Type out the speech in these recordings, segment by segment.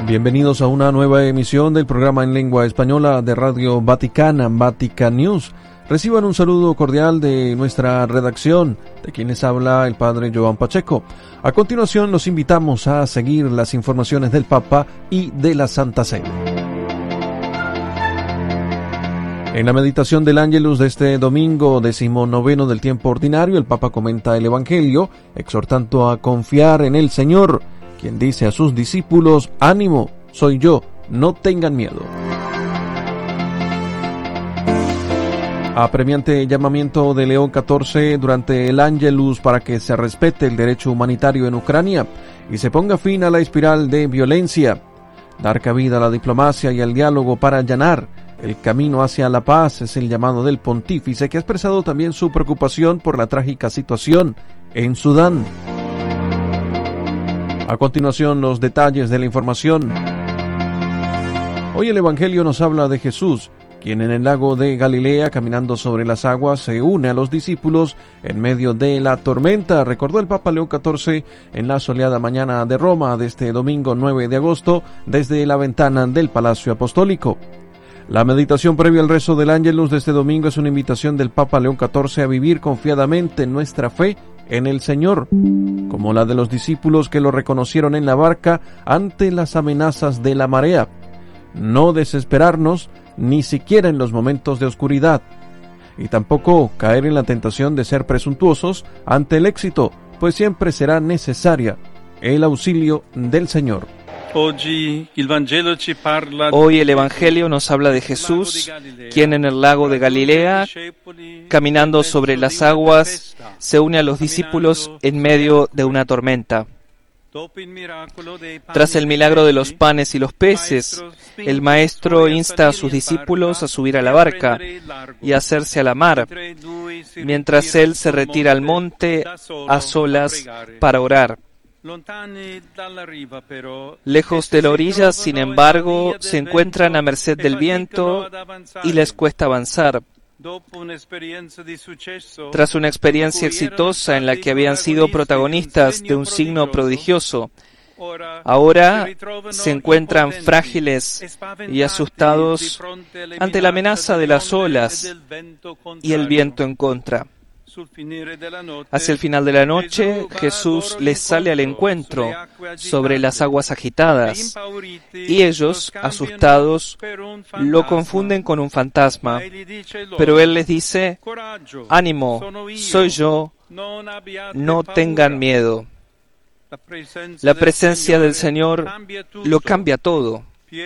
Bienvenidos a una nueva emisión del programa en lengua española de Radio Vaticana, Vatican News. Reciban un saludo cordial de nuestra redacción, de quienes habla el Padre Joan Pacheco. A continuación los invitamos a seguir las informaciones del Papa y de la Santa Sede. En la meditación del Ángelus de este domingo 19 del tiempo ordinario, el Papa comenta el Evangelio, exhortando a confiar en el Señor, quien dice a sus discípulos: «Ánimo, soy yo, no tengan miedo». Apremiante llamamiento de León XIV durante el Ángelus para que se respete el derecho humanitario en Ucrania y se ponga fin a la espiral de violencia. Dar cabida a la diplomacia y al diálogo para allanar el camino hacia la paz es el llamado del pontífice, que ha expresado también su preocupación por la trágica situación en Sudán. A continuación, los detalles de la información. Hoy el Evangelio nos habla de Jesús, quien en el lago de Galilea, caminando sobre las aguas, se une a los discípulos en medio de la tormenta, recordó el Papa León XIV en la soleada mañana de Roma de este domingo 9 de agosto, desde la ventana del Palacio Apostólico. La meditación previa al rezo del Ángelus de este domingo es una invitación del Papa León XIV a vivir confiadamente en nuestra fe en el Señor, como la de los discípulos que lo reconocieron en la barca ante las amenazas de la marea. No desesperarnos, ni siquiera en los momentos de oscuridad, y tampoco caer en la tentación de ser presuntuosos ante el éxito, pues siempre será necesaria el auxilio del Señor. Hoy el Evangelio nos habla de Jesús, quien en el lago de Galilea, caminando sobre las aguas, se une a los discípulos en medio de una tormenta. Tras el milagro de los panes y los peces, el Maestro insta a sus discípulos a subir a la barca y a hacerse a la mar, mientras Él se retira al monte a solas para orar. Lejos de la orilla, sin embargo, se encuentran a merced del viento y les cuesta avanzar. Tras una experiencia exitosa en la que habían sido protagonistas de un signo prodigioso, ahora se encuentran frágiles y asustados ante la amenaza de las olas y el viento en contra. Hacia el final de la noche, Jesús les sale al encuentro sobre las aguas agitadas, y ellos, asustados, lo confunden con un fantasma. Pero Él les dice: «Ánimo, soy yo, no tengan miedo». La presencia del Señor lo cambia todo.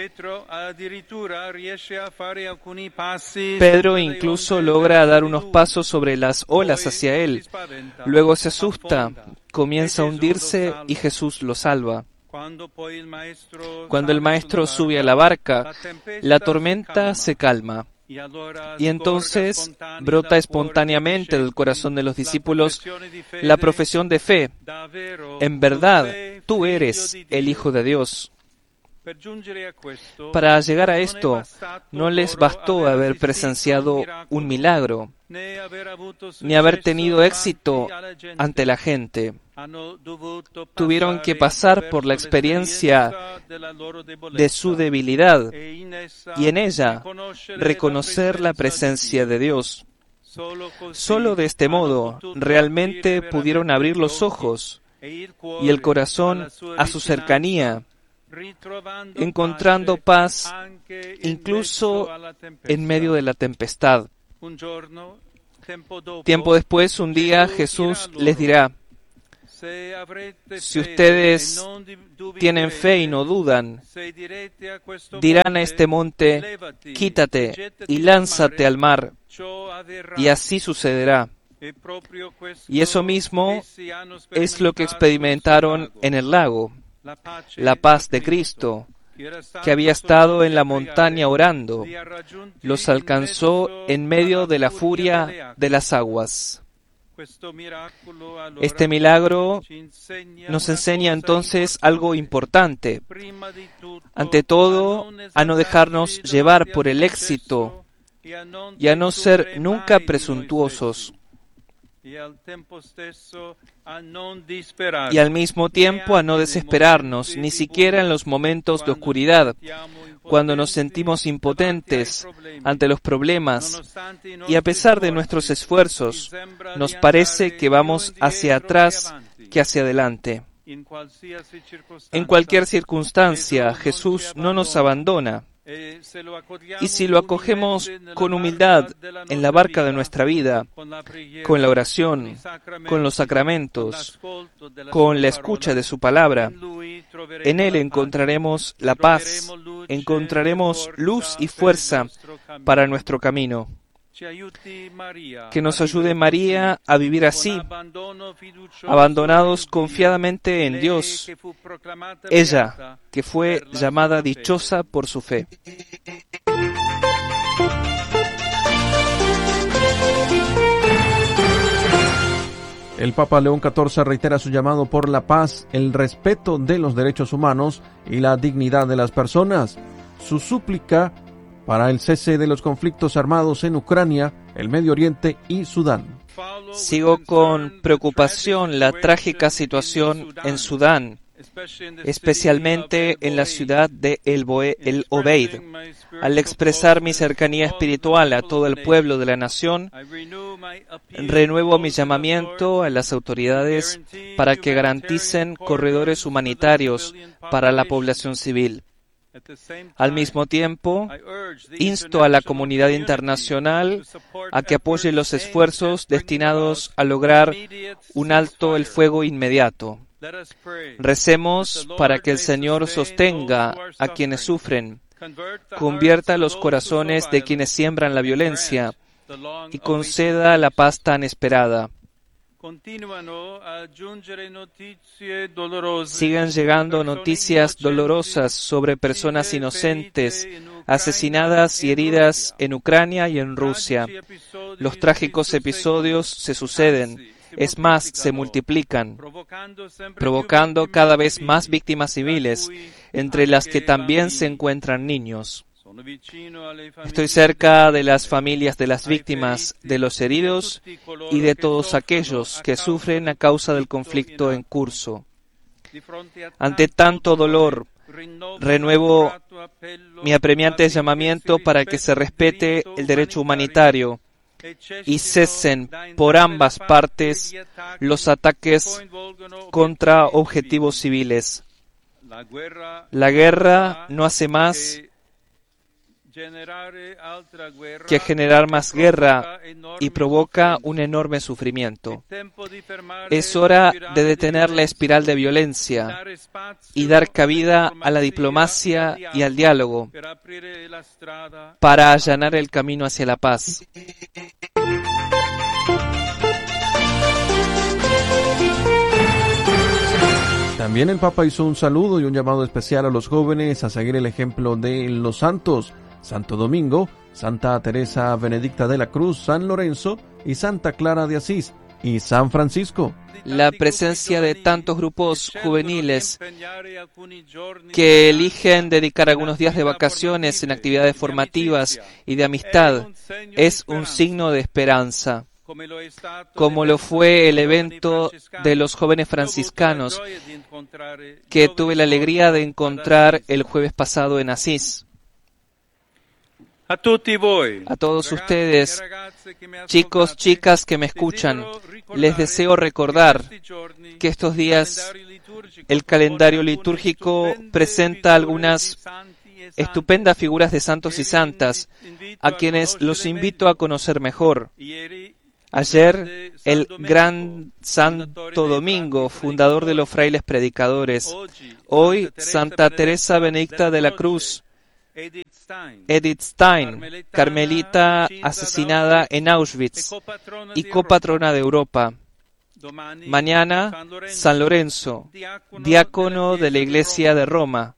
Pedro incluso logra dar unos pasos sobre las olas hacia él. Luego se asusta, comienza a hundirse y Jesús lo salva. Cuando el Maestro sube a la barca, la tormenta se calma. Y entonces brota espontáneamente del corazón de los discípulos la profesión de fe: «En verdad, tú eres el Hijo de Dios». Para llegar a esto, no les bastó haber presenciado un milagro, ni haber tenido éxito ante la gente. Tuvieron que pasar por la experiencia de su debilidad y en ella reconocer la presencia de Dios. Solo de este modo realmente pudieron abrir los ojos y el corazón a su cercanía, encontrando paz incluso en medio de la tempestad. Tiempo después, un día, Jesús les dirá: «Si ustedes tienen fe y no dudan, dirán a este monte: quítate y lánzate al mar, y así sucederá». Y eso mismo es lo que experimentaron en el lago. La paz de Cristo, que había estado en la montaña orando, los alcanzó en medio de la furia de las aguas. Este milagro nos enseña entonces algo importante. Ante todo, a no dejarnos llevar por el éxito y a no ser nunca presuntuosos. y al mismo tiempo a no desesperarnos, ni siquiera en los momentos de oscuridad, cuando nos sentimos impotentes ante los problemas y a pesar de nuestros esfuerzos, nos parece que vamos hacia atrás que hacia adelante. En cualquier circunstancia, Jesús no nos abandona. Y si lo acogemos con humildad en la barca de nuestra vida, con la oración, con los sacramentos, con la escucha de su palabra, en Él encontraremos la paz, encontraremos luz y fuerza para nuestro camino. Que nos ayude María a vivir así, abandonados confiadamente en Dios, ella que fue llamada dichosa por su fe. El Papa León XIV reitera su llamado por la paz, el respeto de los derechos humanos y la dignidad de las personas. Su súplica para el cese de los conflictos armados en Ucrania, el Medio Oriente y Sudán. Sigo con preocupación la trágica situación en Sudán, especialmente en la ciudad de El Obeid. Al expresar mi cercanía espiritual a todo el pueblo de la nación, renuevo mi llamamiento a las autoridades para que garanticen corredores humanitarios para la población civil. Al mismo tiempo, insto a la comunidad internacional a que apoye los esfuerzos destinados a lograr un alto el fuego inmediato. Recemos para que el Señor sostenga a quienes sufren, convierta los corazones de quienes siembran la violencia y conceda la paz tan esperada. Siguen llegando noticias dolorosas sobre personas inocentes, asesinadas y heridas en Ucrania y en Rusia. Los trágicos episodios se suceden, es más, se multiplican, provocando cada vez más víctimas civiles, entre las que también se encuentran niños. Estoy cerca de las familias de las víctimas, de los heridos y de todos aquellos que sufren a causa del conflicto en curso. Ante tanto dolor, renuevo mi apremiante llamamiento para que se respete el derecho humanitario y cesen por ambas partes los ataques contra objetivos civiles. La guerra no hace más que generar más guerra y provoca un enorme sufrimiento. Es hora de detener la espiral de violencia y dar cabida a la diplomacia y al diálogo para allanar el camino hacia la paz. También el Papa hizo un saludo y un llamado especial a los jóvenes a seguir el ejemplo de los santos: Santo Domingo, Santa Teresa Benedicta de la Cruz, San Lorenzo y Santa Clara de Asís y San Francisco. La presencia de tantos grupos juveniles que eligen dedicar algunos días de vacaciones en actividades formativas y de amistad es un signo de esperanza, como lo fue el evento de los jóvenes franciscanos que tuve la alegría de encontrar el jueves pasado en Asís. A todos ustedes, chicos, chicas que me escuchan, les deseo recordar que estos días el calendario litúrgico presenta algunas estupendas figuras de santos y santas, a quienes los invito a conocer mejor. Ayer, el gran Santo Domingo, fundador de los frailes predicadores. Hoy, Santa Teresa Benedicta de la Cruz, Edith Stein, carmelita asesinada en Auschwitz y copatrona de Europa. Mañana, San Lorenzo, diácono de la Iglesia de Roma.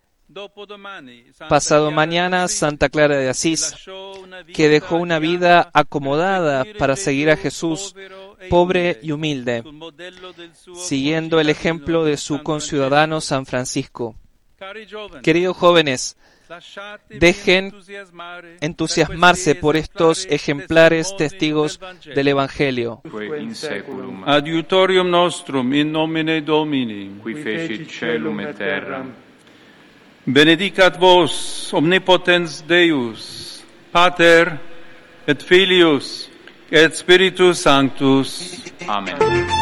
Pasado mañana, Santa Clara de Asís, que dejó una vida acomodada para seguir a Jesús, pobre y humilde, siguiendo el ejemplo de su conciudadano San Francisco. Queridos jóvenes, Dejen entusiasmarse por estos ejemplares testigos del Evangelio. Adiutorium nostrum in nomine Domini, qui fecit caelum et terram. benedicat vos omnipotens Deus, Pater et Filius et Spiritus Sanctus. Amen.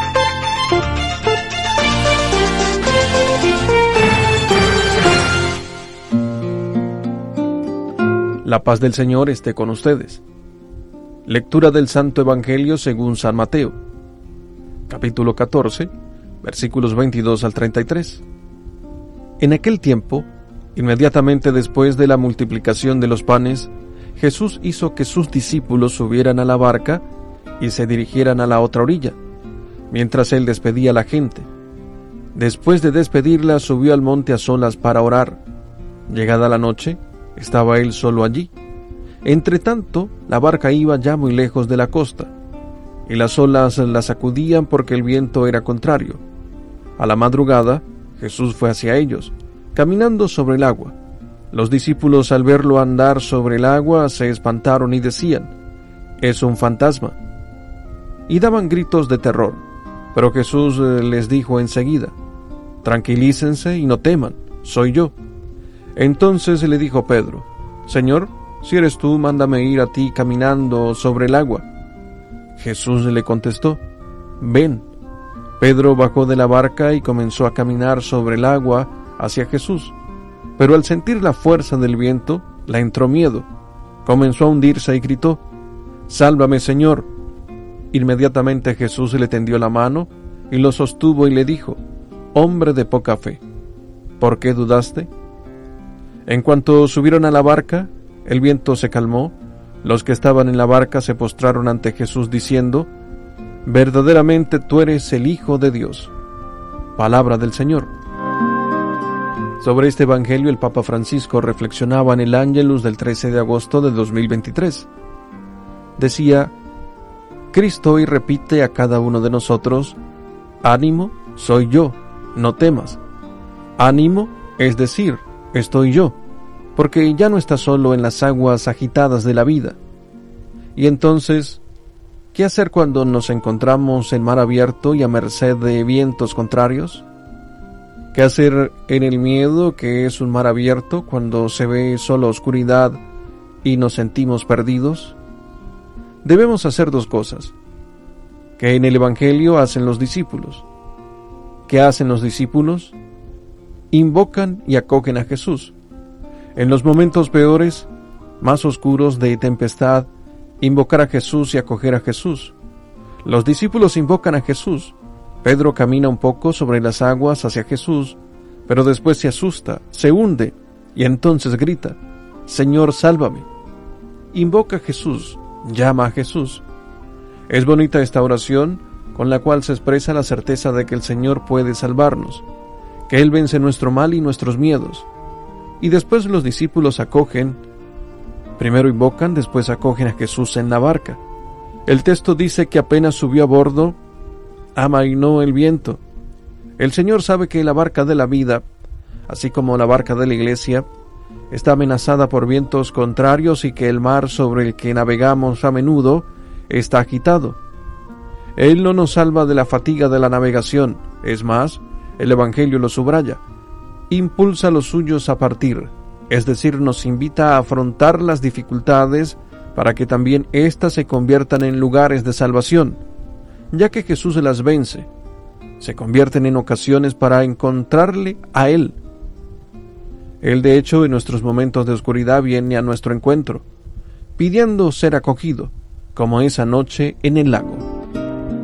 La paz del Señor esté con ustedes. Lectura del Santo Evangelio según San Mateo, capítulo 14, versículos 22 al 33. En aquel tiempo, inmediatamente después de la multiplicación de los panes, Jesús hizo que sus discípulos subieran a la barca y se dirigieran a la otra orilla, mientras él despedía a la gente. Después de despedirla, subió al monte a solas para orar. Llegada la noche, estaba él solo allí. Entretanto, la barca iba ya muy lejos de la costa, y las olas la sacudían porque el viento era contrario. A la madrugada, Jesús fue hacia ellos, caminando sobre el agua. Los discípulos, al verlo andar sobre el agua, se espantaron y decían: «Es un fantasma», y daban gritos de terror. Pero Jesús les dijo enseguida: «Tranquilícense y no teman, soy yo». Entonces le dijo Pedro: «Señor, si eres tú, mándame ir a ti caminando sobre el agua». Jesús le contestó: «Ven». Pedro bajó de la barca y comenzó a caminar sobre el agua hacia Jesús. Pero al sentir la fuerza del viento, le entró miedo. Comenzó a hundirse y gritó: «Sálvame, Señor». Inmediatamente Jesús le tendió la mano y lo sostuvo y le dijo: «Hombre de poca fe, ¿por qué dudaste?». En cuanto subieron a la barca, el viento se calmó. Los que estaban en la barca se postraron ante Jesús diciendo: «Verdaderamente tú eres el Hijo de Dios». Palabra del Señor. Sobre este Evangelio el Papa Francisco reflexionaba en el Ángelus del 13 de agosto de 2023. Decía: Cristo hoy repite a cada uno de nosotros: «Ánimo, soy yo, no temas». Ánimo, es decir, estoy yo, porque ya no estás solo en las aguas agitadas de la vida. Y entonces, ¿qué hacer cuando nos encontramos en mar abierto y a merced de vientos contrarios? ¿Qué hacer en el miedo, que es un mar abierto, cuando se ve solo oscuridad y nos sentimos perdidos? Debemos hacer dos cosas que en el Evangelio hacen los discípulos. ¿Qué hacen los discípulos? Invocan y acogen a Jesús. En los momentos peores, más oscuros de tempestad, invocar a Jesús y acoger a Jesús. Los discípulos invocan a Jesús. Pedro camina un poco sobre las aguas hacia Jesús, pero después se asusta, se hunde y entonces grita: «Señor, sálvame». Invoca a Jesús, llama a Jesús. Es bonita esta oración con la cual se expresa la certeza de que el Señor puede salvarnos, que Él vence nuestro mal y nuestros miedos. Y después los discípulos acogen, primero invocan, después acogen a Jesús en la barca. El texto dice que apenas subió a bordo, amainó el viento. El Señor sabe que la barca de la vida, así como la barca de la iglesia, está amenazada por vientos contrarios y que el mar sobre el que navegamos a menudo está agitado. Él no nos salva de la fatiga de la navegación, es más, el Evangelio lo subraya. Impulsa a los suyos a partir, es decir, nos invita a afrontar las dificultades para que también éstas se conviertan en lugares de salvación, ya que Jesús las vence, se convierten en ocasiones para encontrarle a Él. Él, de hecho, en nuestros momentos de oscuridad viene a nuestro encuentro, pidiendo ser acogido, como esa noche en el lago.